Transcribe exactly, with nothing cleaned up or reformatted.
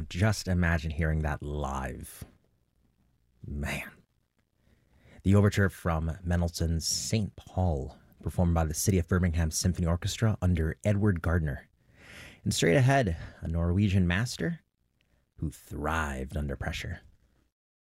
Now, just imagine hearing that live. Man. The overture from Mendelssohn's Saint Paul, performed by the City of Birmingham Symphony Orchestra under Edward Gardner. And straight ahead, a Norwegian master who thrived under pressure.